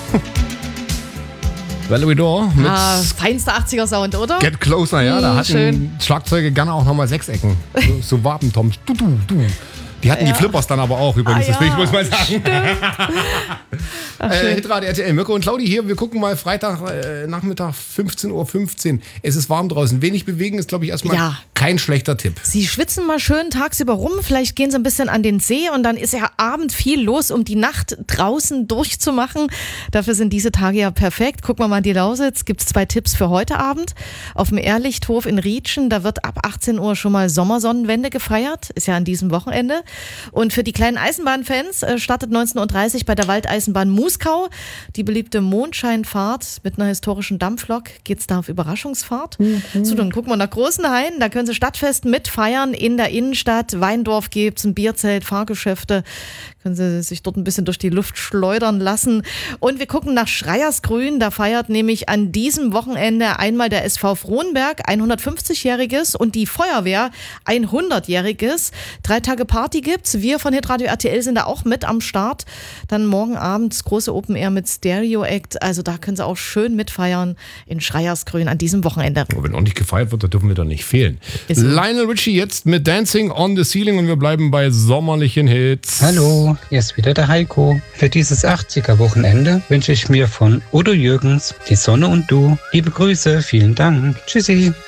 Valerie Dore mit feinster 80er-Sound, oder? Get Closer, ja. Da hatten Schlagzeuge gerne auch nochmal Sechsecken. So Wabentoms. Du. Die hatten die Flippers dann aber auch übrigens, das will ich bloß mal sagen. Hitradio RTL, Mirko und Claudi hier. Wir gucken mal Freitag Nachmittag 15:15 Uhr. Es ist warm draußen. Wenig bewegen ist, glaube ich, erstmal kein schlechter Tipp. Sie schwitzen mal schön tagsüber rum. Vielleicht gehen Sie ein bisschen an den See und dann ist ja abend viel los, um die Nacht draußen durchzumachen. Dafür sind diese Tage ja perfekt. Gucken wir mal in die Lausitz. Gibt es 2 Tipps für heute Abend. Auf dem Ehrlichthof in Rietschen, da wird ab 18 Uhr schon mal Sommersonnenwende gefeiert. Ist ja an diesem Wochenende. Und für die kleinen Eisenbahnfans startet 19:30 Uhr bei der Waldeisenbahn Muskau die beliebte Mondscheinfahrt mit einer historischen Dampflok. Geht's da auf Überraschungsfahrt? So, dann gucken wir nach Großenhain. Da können Sie Stadtfest mitfeiern in der Innenstadt. Weindorf gibt's, ein Bierzelt, Fahrgeschäfte. Können Sie sich dort ein bisschen durch die Luft schleudern lassen. Und wir gucken nach Schreiersgrün. Da feiert nämlich an diesem Wochenende einmal der SV Frohnberg 150-jähriges und die Feuerwehr 100-jähriges. 3 Tage Party gibt's. Wir von Hitradio RTL sind da auch mit am Start. Dann morgen Abend das große Open Air mit Stereo Act. Also da können Sie auch schön mitfeiern in Schreiersgrün an diesem Wochenende. Aber wenn ordentlich gefeiert wird, da dürfen wir doch nicht fehlen. Lionel Richie jetzt mit Dancing on the Ceiling und wir bleiben bei sommerlichen Hits. Hallo, hier ist wieder der Heiko. Für dieses 80er-Wochenende wünsche ich mir von Udo Jürgens Die Sonne und du. Liebe Grüße, vielen Dank. Tschüssi.